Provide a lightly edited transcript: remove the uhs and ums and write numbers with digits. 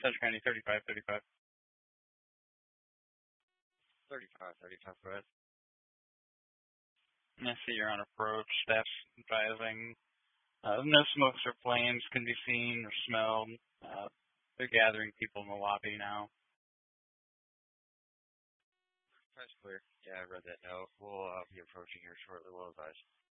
Central County 3535. 3535, go ahead. I see you're on approach. Staff's advising. No smokes or flames can be seen or smelled. They're gathering people in the lobby now. That's clear. Yeah, I read that note. We'll be approaching here shortly. We'll advise.